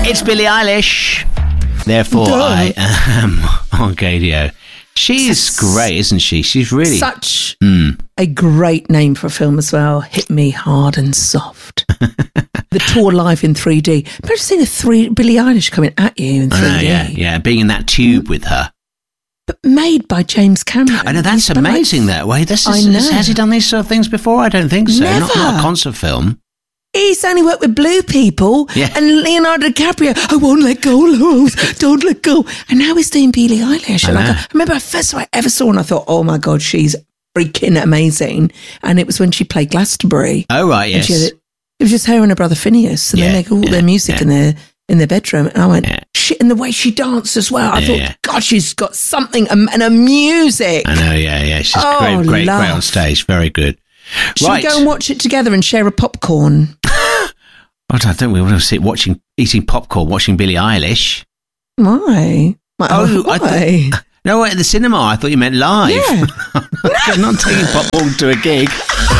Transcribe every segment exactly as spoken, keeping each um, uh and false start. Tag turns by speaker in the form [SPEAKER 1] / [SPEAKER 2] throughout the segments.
[SPEAKER 1] It's Billie Eilish. Therefore, Duh. I am on Gadio. She's Such, great, isn't she? She's really...
[SPEAKER 2] Such mm. a great name for a film as well. Hit Me Hard and Soft. The tour live in three D. Imagine seeing a three, Billie Eilish coming at you in three D. Uh,
[SPEAKER 1] yeah, yeah, being in that tube mm. with her.
[SPEAKER 2] But made by James Cameron.
[SPEAKER 1] I know, that's He's amazing like, that way. This is, I know. Has he done these sort of things before? I don't think so.
[SPEAKER 2] Never.
[SPEAKER 1] Not, not a concert film.
[SPEAKER 2] He's only worked with blue people
[SPEAKER 1] yeah.
[SPEAKER 2] and Leonardo DiCaprio. I won't let go, Lou. Don't let go. And now he's doing Billie Eilish. I, like, I remember the first time I ever saw her and I thought, oh my God, she's freaking amazing. And it was when she played Glastonbury.
[SPEAKER 1] Oh, right, yes.
[SPEAKER 2] Had, it was just her and her brother Phineas. And yeah, they make all yeah, their music yeah. in their in their bedroom. And I went, yeah. shit, and the way she danced as well. I yeah, thought, yeah. God, she's got something. Um, and her music.
[SPEAKER 1] I know, yeah, yeah. She's oh, great, great, love. great on stage. Very good.
[SPEAKER 2] Should right. we go and watch it together and share a popcorn?
[SPEAKER 1] I don't think we want to sit watching, eating popcorn, watching Billie Eilish.
[SPEAKER 2] Why?
[SPEAKER 1] Oh,
[SPEAKER 2] why?
[SPEAKER 1] I th- no, at the cinema. I thought you meant live.
[SPEAKER 2] Yeah.
[SPEAKER 1] I'm not taking popcorn to a gig.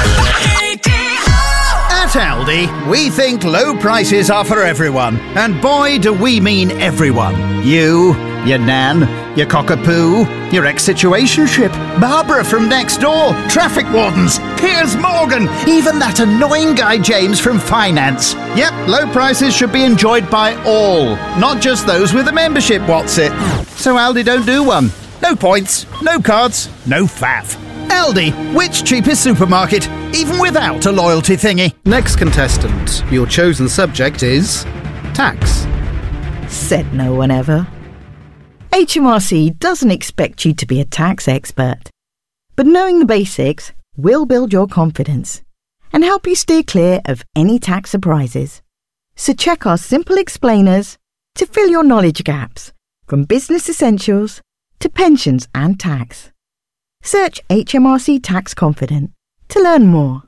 [SPEAKER 3] At Aldi, we think low prices are for everyone. And boy, do we mean everyone. You, your nan, your cockapoo, your ex-situationship, Barbara from next door, traffic wardens, Piers Morgan, even that annoying guy James from finance. Yep, low prices should be enjoyed by all, not just those with a membership, what's it? So Aldi don't do one. No points, no cards, no faff. Aldi, which cheapest supermarket, even without a loyalty thingy?
[SPEAKER 4] Next contestant, your chosen subject is tax.
[SPEAKER 5] Said no one ever. H M R C doesn't expect you to be a tax expert, but knowing the basics will build your confidence and help you steer clear of any tax surprises. So check our simple explainers to fill your knowledge gaps, from business essentials to pensions and tax. Search H M R C Tax Confident to learn more.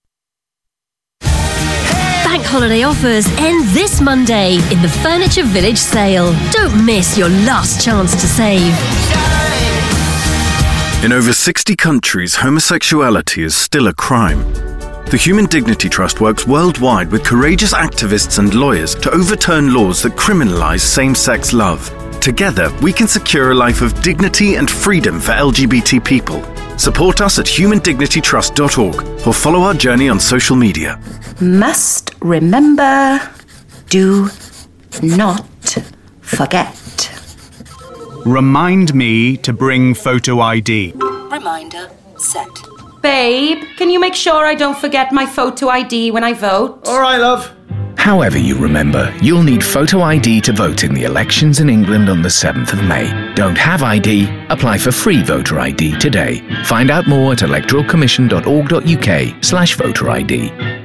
[SPEAKER 6] Bank holiday offers end this Monday in the Furniture Village sale. Don't miss your last chance to save.
[SPEAKER 7] In over sixty countries, homosexuality is still a crime. The Human Dignity Trust works worldwide with courageous activists and lawyers to overturn laws that criminalize same-sex love. Together, we can secure a life of dignity and freedom for L G B T people. Support us at human dignity trust dot org or follow our journey on social media.
[SPEAKER 8] Must remember, do not forget.
[SPEAKER 9] Remind me to bring photo I D.
[SPEAKER 8] Reminder set.
[SPEAKER 10] Babe, can you make sure I don't forget my photo I D when I vote?
[SPEAKER 3] All right, love.
[SPEAKER 11] However you remember, you'll need photo I D to vote in the elections in England on the seventh of May. Don't have I D? Apply for free voter I D today. Find out more at electoral commission dot org dot uk slash voter I D.